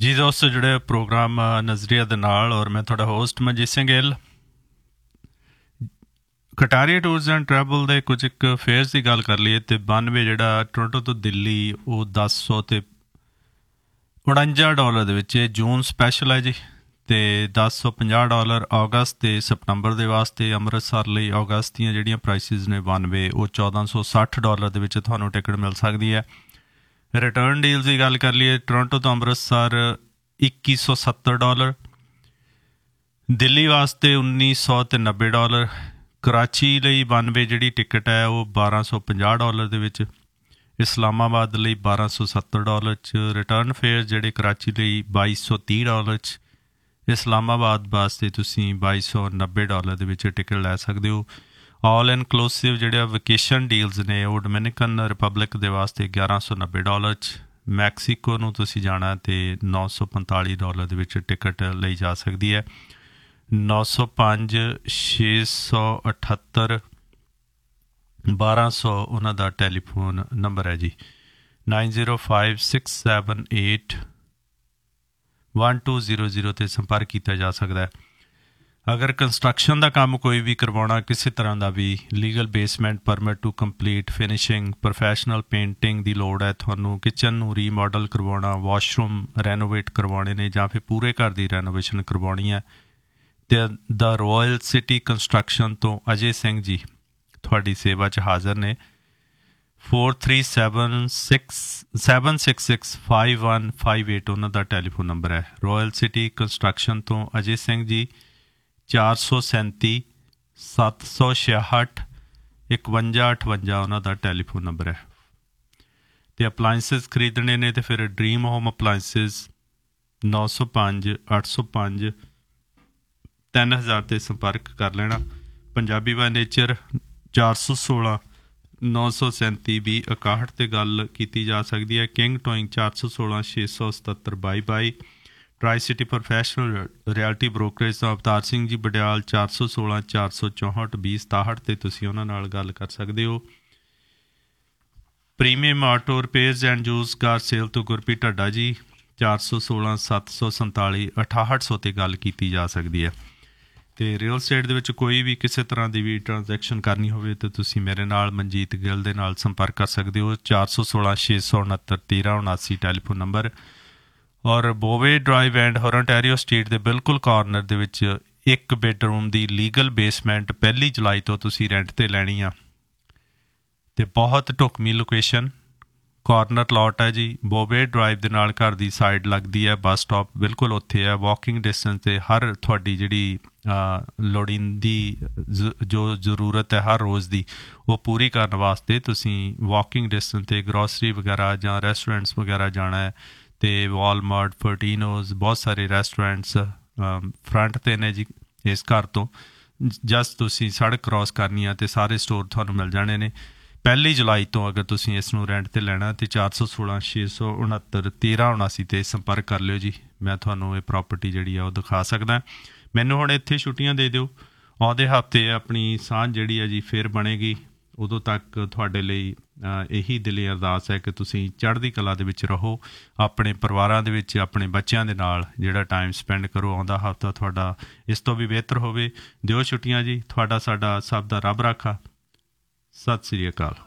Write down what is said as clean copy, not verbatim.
ਜੀ ਦੋਸਤੋ, ਜਿਹੜੇ ਪ੍ਰੋਗਰਾਮ ਨਜ਼ਰੀਆ ਦੇ ਨਾਲ ਔਰ ਮੈਂ ਤੁਹਾਡਾ host Manjeet Singh Gill. Kataria tours and travel ਦੇ ਕੁਝ ਇੱਕ ਫੇਅਰਸ ਦੀ ਗੱਲ ਕਰ ਲਈਏ ਤਾਂ 92 ਜਿਹੜਾ ਟੋਰੰਟੋ ਤੋਂ ਦਿੱਲੀ ਉਹ $10 ਤੇ $49 ਦੇ ਵਿੱਚ ਜੂਨ ਸਪੈਸ਼ਲ ਹੈ ਜੀ, ਅਤੇ $1050 ਅਗਸਤ ਅਤੇ ਸਤੰਬਰ ਦੇ ਵਾਸਤੇ। ਅੰਮ੍ਰਿਤਸਰ ਲਈ ਅਗਸਤ ਦੀਆਂ ਜਿਹੜੀਆਂ ਪ੍ਰਾਈਸਿਸ ਨੇ 92 ਉਹ $1460 ਦੇ ਵਿੱਚ ਤੁਹਾਨੂੰ ਟਿਕਟ ਮਿਲ ਸਕਦੀ ਹੈ। ਰਿਟਰਨ ਡੀਲਸ ਦੀ ਗੱਲ ਕਰ ਲਈਏ, ਟੋਰੰਟੋ ਤੋਂ ਅੰਮ੍ਰਿਤਸਰ $2170, ਦਿੱਲੀ ਵਾਸਤੇ $1900 ਤੇ $90, ਕਰਾਚੀ ਲਈ 92 ਜਿਹੜੀ ਟਿਕਟ ਹੈ ਉਹ $1250 ਦੇ ਵਿੱਚ, ਇਸਲਾਮਾਬਾਦ ਲਈ $1270 'ਚ, ਰਿਟਰਨ ਫੇਅਰ ਜਿਹੜੇ ਕਰਾਚੀ ਲਈ $2230 'ਚ, ਇਸਲਾਮਾਬਾਦ ਵਾਸਤੇ ਤੁਸੀਂ $2290 ਦੇ ਵਿੱਚ ਟਿਕਟ ਲੈ ਸਕਦੇ ਹੋ। ਆਲ ਇਨਕਲੂਸਿਵ ਜਿਹੜੇ ਵਕੇਸ਼ਨ ਡੀਲਸ ਨੇ ਉਹ ਡੋਮਿਨਿਕਨ ਰਿਪਬਲਿਕ ਦੇ ਵਾਸਤੇ $1190 'ਚ, ਮੈਕਸੀਕੋ ਨੂੰ ਤੁਸੀਂ ਜਾਣਾ ਅਤੇ $945 ਦੇ ਵਿੱਚ ਟਿਕਟ ਲਈ ਜਾ ਸਕਦੀ ਹੈ। 905 678 1200 ਉਹਨਾਂ ਦਾ ਟੈਲੀਫੋਨ ਨੰਬਰ ਹੈ ਜੀ। 905678 1200 'ਤੇ ਸੰਪਰਕ ਕੀਤਾ ਜਾ ਸਕਦਾ ਹੈ। ਅਗਰ ਕੰਸਟਰਕਸ਼ਨ ਦਾ ਕੰਮ ਕੋਈ ਵੀ ਕਰਵਾਉਣਾ, ਕਿਸੇ ਤਰ੍ਹਾਂ ਦਾ ਵੀ, legal basement permit two complete, finishing, professional painting ਦੀ ਲੋੜ ਹੈ ਤੁਹਾਨੂੰ, ਕਿਚਨ ਨੂੰ ਰੀਮੋਡਲ ਕਰਵਾਉਣਾ, ਵਾਸ਼ਰੂਮ ਰੈਨੋਵੇਟ ਕਰਵਾਉਣੇ ਨੇ ਜਾਂ ਫਿਰ ਪੂਰੇ ਘਰ ਦੀ ਰੈਨੋਵੇਸ਼ਨ ਕਰਵਾਉਣੀ ਹੈ, ਅਤੇ ਦਾ ਰੋਇਲ ਸਿਟੀ ਕੰਸਟਰਕਸ਼ਨ ਤੋਂ ਅਜੇ ਸਿੰਘ ਜੀ ਤੁਹਾਡੀ ਸੇਵਾ 'ਚ ਹਾਜ਼ਰ ਨੇ। 43765158 ਉਹਨਾਂ ਦਾ ਟੈਲੀਫੋਨ ਨੰਬਰ ਹੈ। ਰੋਇਲ ਸਿਟੀ ਕੰਸਟਰਕਸ਼ਨ ਤੋਂ ਅਜੇ ਸਿੰਘ ਜੀ, 437 766 5158 ਉਹਨਾਂ ਦਾ ਟੈਲੀਫੋਨ ਨੰਬਰ ਹੈ। ਅਤੇ ਅਪਲਾਇੰਸਿਸ ਖਰੀਦਣੇ ਨੇ ਤਾਂ ਫਿਰ ਡਰੀਮ ਹੋਮ ਅਪਲਾਇੰਸਿਸ 905 805 3000 'ਤੇ ਸੰਪਰਕ ਕਰ ਲੈਣਾ। ਪੰਜਾਬੀ ਬਾਈ ਨੇਚਰ 416 937 2061 'ਤੇ ਗੱਲ ਕੀਤੀ ਜਾ ਸਕਦੀ ਹੈ। King towing 416 677 2222। Tri city professional reality brokerage ਤੋਂ ਅਵਤਾਰ ਸਿੰਘ ਜੀ ਬਡਿਆਲ 416 464 2067 'ਤੇ ਤੁਸੀਂ ਉਹਨਾਂ ਨਾਲ ਗੱਲ ਕਰ ਸਕਦੇ ਹੋ। Premium auto repairs and use car sale ਤੋਂ ਗੁਰਪ੍ਰੀਤ ਢੱਡਾ ਜੀ 416 747 6800 'ਤੇ ਗੱਲ ਕੀਤੀ ਜਾ ਸਕਦੀ ਹੈ। ਅਤੇ ਰੀਅਲ ਸਟੇਟ ਦੇ ਵਿੱਚ ਕੋਈ ਵੀ ਕਿਸੇ ਤਰ੍ਹਾਂ ਦੀ ਵੀ ਟ੍ਰਾਂਜੈਕਸ਼ਨ ਕਰਨੀ ਹੋਵੇ ਤਾਂ ਤੁਸੀਂ ਮੇਰੇ ਨਾਲ ਮਨਜੀਤ ਗਿੱਲ ਦੇ ਨਾਲ ਸੰਪਰਕ ਕਰ ਸਕਦੇ ਹੋ। 416 669 1379 ਟੈਲੀਫੋਨ ਨੰਬਰ। ਔਰ ਬੋਵੇ ਡਰਾਈਵ ਐਂਡ ਹੋਰਨਟੈਰੀਓ ਸਟਰੀਟ ਦੇ ਬਿਲਕੁਲ ਕਾਰਨਰ ਦੇ ਵਿੱਚ ਇੱਕ ਬੈਡਰੂਮ ਦੀ ਲੀਗਲ ਬੇਸਮੈਂਟ 1 ਜੁਲਾਈ ਤੋਂ ਤੁਸੀਂ ਰੈਂਟ 'ਤੇ ਲੈਣੀ ਆ, ਅਤੇ ਬਹੁਤ ਢੁਕਵੀਂ ਲੋਕੇਸ਼ਨ, ਕਾਰਨਰ ਪਲਾਟ ਹੈ ਜੀ। ਬੋਵੇ ਡਰਾਈਵ ਦੇ ਨਾਲ ਘਰ ਦੀ ਸਾਈਡ ਲੱਗਦੀ ਹੈ, ਬੱਸ ਸਟਾਪ ਬਿਲਕੁਲ ਉੱਥੇ ਹੈ। ਵਾਕਿੰਗ ਡਿਸਟੈਂਸ 'ਤੇ ਹਰ ਤੁਹਾਡੀ ਜਿਹੜੀ ਲੋੜੀਂਦੀ ਜੋ ਜ਼ਰੂਰਤ ਹੈ ਹਰ ਰੋਜ਼ ਦੀ ਉਹ ਪੂਰੀ ਕਰਨ ਵਾਸਤੇ ਤੁਸੀਂ ਵਾਕਿੰਗ ਡਿਸਟੈਂਸ 'ਤੇ ਗਰੋਸਰੀ ਵਗੈਰਾ ਜਾਂ ਰੈਸਟੋਰੈਂਟਸ ਵਗੈਰਾ ਜਾਣਾ ਹੈ, ਅਤੇ ਵਾਲਮਾਰਟ, ਫਰਟੀਨੋਜ਼, ਬਹੁਤ ਸਾਰੇ ਰੈਸਟੋਰੈਂਟਸ ਫਰੰਟ 'ਤੇ ਨੇ ਜੀ ਇਸ ਘਰ ਤੋਂ। ਜਸਟ ਤੁਸੀਂ ਸੜਕ ਕ੍ਰੋਸ ਕਰਨੀ ਆ ਅਤੇ ਸਾਰੇ ਸਟੋਰ ਤੁਹਾਨੂੰ ਮਿਲ ਜਾਣੇ ਨੇ। 1 ਜੁਲਾਈ ਤੋਂ ਅਗਰ ਤੁਸੀਂ ਇਸ ਨੂੰ ਰੈਂਟ 'ਤੇ ਲੈਣਾ ਤਾਂ 416 669 1379 'ਤੇ ਸੰਪਰਕ ਕਰ ਲਿਓ ਜੀ। ਮੈਂ ਤੁਹਾਨੂੰ ਇਹ ਪ੍ਰੋਪਰਟੀ ਜਿਹੜੀ ਆ ਉਹ ਦਿਖਾ ਸਕਦਾ। ਮੈਨੂੰ ਹੁਣ ਇੱਥੇ ਛੁੱਟੀਆਂ ਦੇ ਦਿਓ। ਆਉਂਦੇ ਹਫ਼ਤੇ ਆਪਣੀ ਸਾਂਝ ਜਿਹੜੀ ਹੈ ਜੀ ਫਿਰ ਬਣੇਗੀ। ਉਦੋਂ ਤੱਕ ਤੁਹਾਡੇ ਲਈ ਇਹੀ ਦਿਲੀ ਅਰਦਾਸ ਹੈ ਕਿ ਤੁਸੀਂ ਚੜ੍ਹਦੀ ਕਲਾ ਦੇ ਵਿੱਚ ਰਹੋ, ਆਪਣੇ ਪਰਿਵਾਰਾਂ ਦੇ ਵਿੱਚ ਆਪਣੇ ਬੱਚਿਆਂ ਦੇ ਨਾਲ ਜਿਹੜਾ ਟਾਈਮ ਸਪੈਂਡ ਕਰੋ। ਆਉਂਦਾ ਹਫ਼ਤਾ ਤੁਹਾਡਾ ਇਸ ਤੋਂ ਵੀ ਬਿਹਤਰ ਹੋਵੇ। ਦਿਓ ਛੁੱਟੀਆਂ ਜੀ। ਤੁਹਾਡਾ ਸਾਡਾ ਸਭ ਦਾ ਰੱਬ ਰਾਖਾ। ਸਤਿ ਸ੍ਰੀ ਅਕਾਲ।